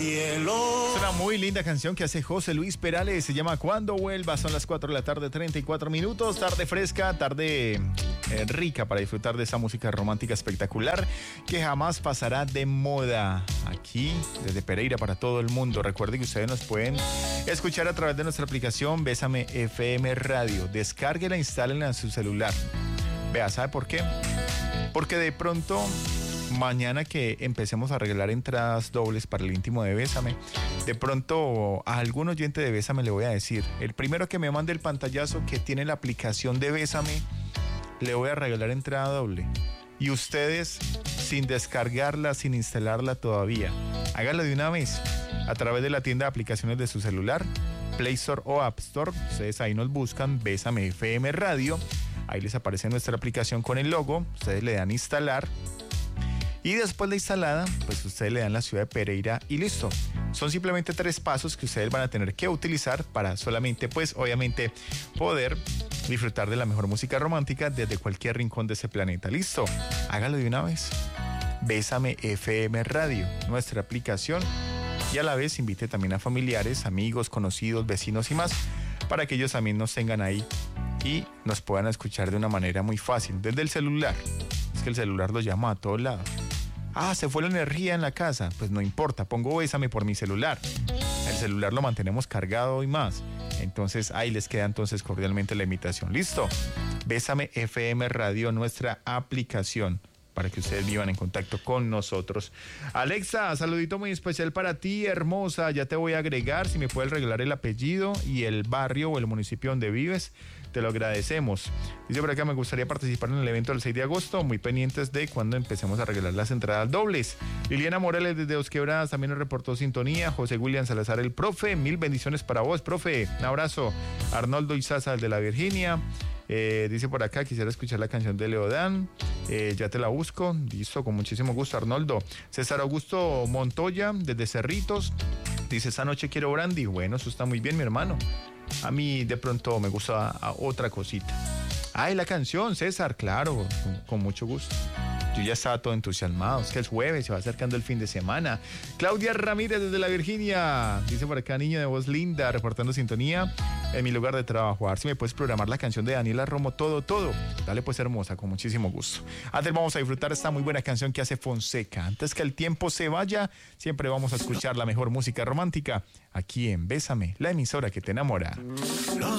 cielo. Es una muy linda canción que hace José Luis Perales, se llama Cuando Vuelva. Son las 4 de la tarde, 34 minutos, tarde fresca, tarde rica para disfrutar de esa música romántica espectacular que jamás pasará de moda aquí desde Pereira para todo el mundo. Recuerden que ustedes nos pueden escuchar a través de nuestra aplicación Bésame FM Radio. Descárguela, instálenla en su celular. Vea, ¿sabe por qué? Porque de pronto mañana que empecemos a regalar entradas dobles para el íntimo de Bésame, de pronto a algún oyente de Bésame le voy a decir, el primero que me mande el pantallazo que tiene la aplicación de Bésame, le voy a regalar entrada doble. Y ustedes, sin descargarla, sin instalarla todavía, háganlo de una vez a través de la tienda de aplicaciones de su celular, Play Store o App Store. Ustedes ahí nos buscan Bésame FM Radio, ahí les aparece nuestra aplicación con el logo, ustedes le dan instalar. Y después de instalada, pues ustedes le dan la ciudad de Pereira y listo. Son simplemente 3 pasos que ustedes van a tener que utilizar para solamente, pues obviamente, poder disfrutar de la mejor música romántica desde cualquier rincón de ese planeta. Listo, hágalo de una vez. Bésame FM Radio, nuestra aplicación. Y a la vez invite también a familiares, amigos, conocidos, vecinos y más, para que ellos también nos tengan ahí y nos puedan escuchar de una manera muy fácil, desde el celular. Es que el celular los llama a todos lados. Ah, se fue la energía en la casa. Pues no importa, pongo Bésame por mi celular. El celular lo mantenemos cargado y más. Entonces ahí les queda entonces cordialmente la invitación. ¿Listo? Bésame FM Radio, nuestra aplicación, para que ustedes vivan en contacto con nosotros. Alexa, saludito muy especial para ti, hermosa. Ya te voy a agregar, si me puedes regalar el apellido y el barrio o el municipio donde vives, te lo agradecemos. Dice por acá, me gustaría participar en el evento del 6 de agosto, muy pendientes de cuando empecemos a regalar las entradas dobles. Liliana Morales desde Dos Quebradas también nos reportó sintonía. José William Salazar, el profe, 1000 bendiciones para vos, profe. Un abrazo. Arnoldo Izaza, el de la Virginia. Dice por acá, quisiera escuchar la canción de Leodán. Ya te la busco. Listo, con muchísimo gusto, Arnoldo. César Augusto Montoya, desde Cerritos. Dice, esta noche quiero brandy. Bueno, eso está muy bien, mi hermano. A mí de pronto me gusta otra cosita. Ay, la canción, César, claro, con mucho gusto. Yo ya estaba todo entusiasmado, es que es jueves, se va acercando el fin de semana. Claudia Ramírez desde la Virginia, dice por acá, niño de voz linda, reportando sintonía en mi lugar de trabajo. A ver si me puedes programar la canción de Daniela Romo, todo. Dale pues, hermosa, con muchísimo gusto. Antes vamos a disfrutar esta muy buena canción que hace Fonseca. Antes que el tiempo se vaya, siempre vamos a escuchar la mejor música romántica aquí en Bésame, la emisora que te enamora.